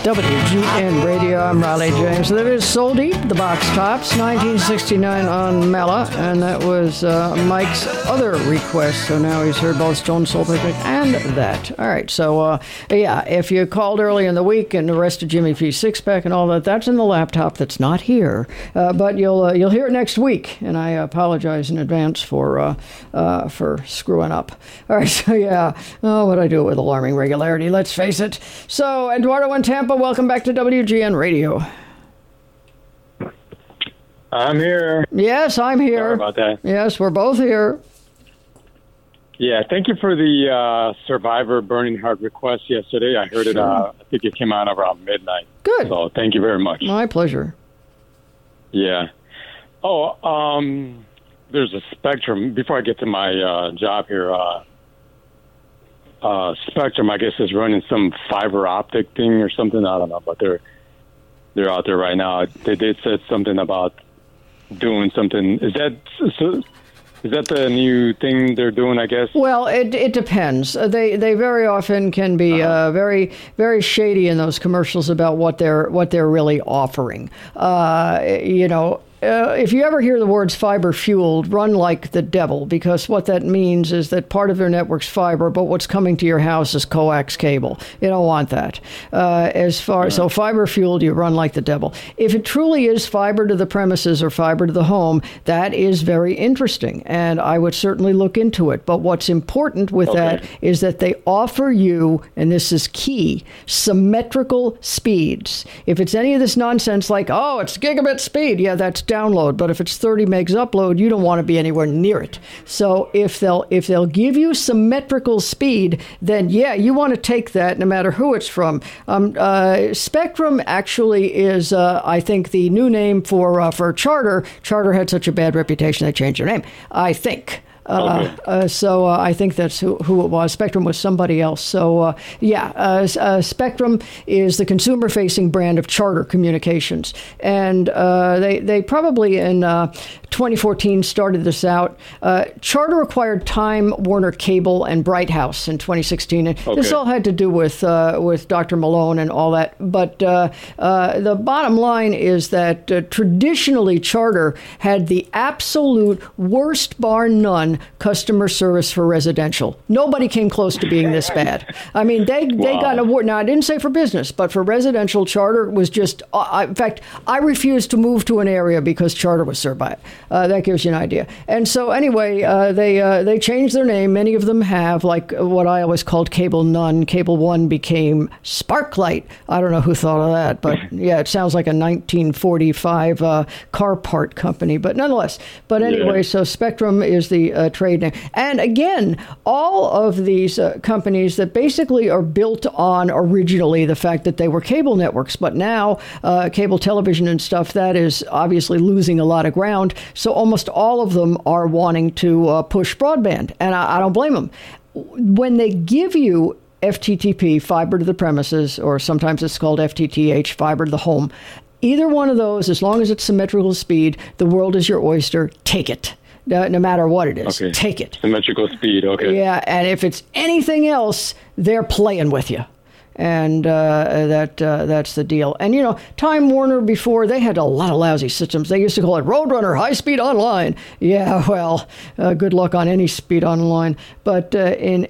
WGN Radio, I'm Riley James. That is Soul Deep, the Box Tops, 1969 on Mela, and that was Mike's other request. So now he's heard both Stone Soul Picnic and that. All right, so yeah, if you called early in the week and the rest of Jimmy P. Six-Pack and all that, that's in the laptop that's not here. But you'll hear it next week, and I apologize in advance for screwing up. All right, so yeah, what I do with alarming regularity, let's face it. So, Eduardo in Tampa, welcome back to WGN Radio. I'm here. Yes, I'm here. Sorry about that. Yes, we're both here. Yeah, thank you for the Survivor Burning Heart request yesterday. I heard it, I think it came out around midnight. Good. So thank you very much. My pleasure. Yeah. There's a Spectrum. Before I get to my job here, Spectrum, I guess, is running some fiber optic thing or something. I don't know, but they're out there right now. They said something about doing something. Is that the new thing they're doing, I guess? Well, it depends. They very often can be very, very shady in those commercials about what they're really offering. If you ever hear the words fiber fueled, run like the devil, because what that means is that part of their network's fiber, but what's coming to your house is coax cable. You don't want that. So fiber fueled, you run like the devil. If it truly is fiber to the premises or fiber to the home, that is very interesting, and I would certainly look into it. But what's important with that is that they offer you, and this is key, symmetrical speeds. If it's any of this nonsense like, it's gigabit speed, yeah, that's download, but if it's 30 megs upload, you don't want to be anywhere near it. So if they'll give you symmetrical speed, then yeah, you want to take that no matter who it's from. Spectrum actually is, I think, the new name for Charter. Charter had such a bad reputation they changed their name, I think. So I think that's who it was. Spectrum was somebody else. So Spectrum is the consumer-facing brand of Charter Communications, and they probably in 2014 started this out. Charter acquired Time Warner Cable and Bright House in 2016, and this all had to do with Dr. Malone and all that. But the bottom line is that traditionally Charter had the absolute worst, bar none, customer service for residential. Nobody came close to being this bad. I mean, they got an award. Now, I didn't say for business, but for residential, Charter was just, in fact, I refused to move to an area because Charter was served by it. That gives you an idea. And so anyway, they changed their name. Many of them have, like what I always called Cable None. Cable One became Sparklight. I don't know who thought of that, but yeah, it sounds like a 1945 car part company, but nonetheless. But anyway, so Spectrum is the trade name. And again, all of these companies that basically are built on originally the fact that they were cable networks, but now cable television and stuff, that is obviously losing a lot of ground. So almost all of them are wanting to push broadband, and I don't blame them. When they give you FTTP, fiber to the premises, or sometimes it's called FTTH, fiber to the home, either one of those, as long as it's symmetrical speed, the world is your oyster. Take it. No matter what it is, take it. Symmetrical speed, Yeah, and if it's anything else, they're playing with you. And that's the deal. And, Time Warner before, they had a lot of lousy systems. They used to call it Roadrunner High Speed Online. Yeah, well, good luck on any speed online. But in